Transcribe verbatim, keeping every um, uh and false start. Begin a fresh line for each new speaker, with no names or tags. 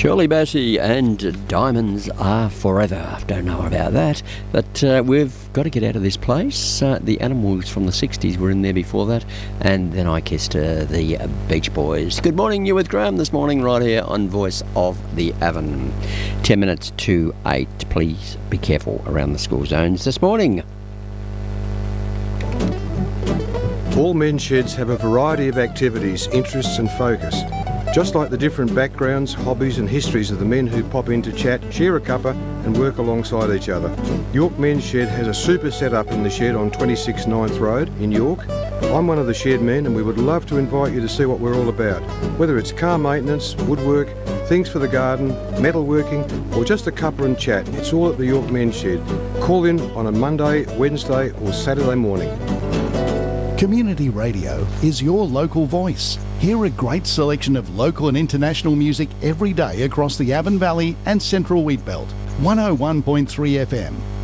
Shirley Bassey and Diamonds Are Forever. Don't know about that, but uh, we've got to get out of this place. Uh, the Animals from the sixties were in there before that, and then I kissed uh, the Beach Boys. Good morning, you with Graham this morning, right here on Voice of the Avon. Ten minutes to eight. Please be careful around the school zones this morning.
All men's sheds have a variety of activities, interests and focus. Just like the different backgrounds, hobbies and histories of the men who pop in to chat, share a cuppa and work alongside each other. York Men's Shed has a super setup in the shed on twenty-six Ninth Road in York. I'm one of the shed men and we would love to invite you to see what we're all about. Whether it's car maintenance, woodwork, things for the garden, metalworking or just a cuppa and chat, it's all at the York Men's Shed. Call in on a Monday, Wednesday or Saturday morning.
Community radio is your local voice. Hear a great selection of local and international music every day across the Avon Valley and Central Wheatbelt. one oh one point three F M,